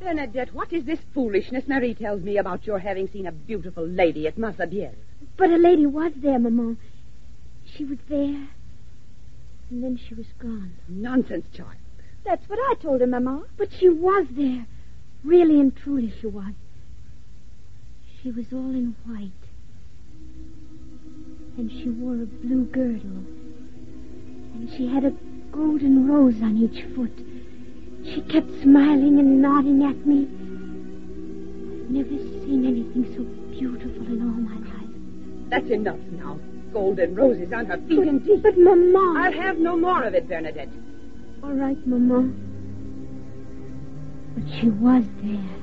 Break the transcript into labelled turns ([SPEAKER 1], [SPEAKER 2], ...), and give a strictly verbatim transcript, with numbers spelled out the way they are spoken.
[SPEAKER 1] Bernadette, what is this foolishness Marie tells me about your having seen a beautiful lady at Massabielle?
[SPEAKER 2] But a lady was there, Maman. She was there, and then she was gone.
[SPEAKER 1] Nonsense, child.
[SPEAKER 2] That's what I told her, Maman. But she was there. Really and truly she was. She was all in white. And she wore a blue girdle. And she had a golden rose on each foot. She kept smiling and nodding at me. I've never seen anything so beautiful in all my life.
[SPEAKER 1] That's enough now. Golden roses on her feet,
[SPEAKER 2] but,
[SPEAKER 1] indeed.
[SPEAKER 2] But, Maman...
[SPEAKER 1] I'll have no more of it, Bernadette.
[SPEAKER 2] All right, Maman. But she was there.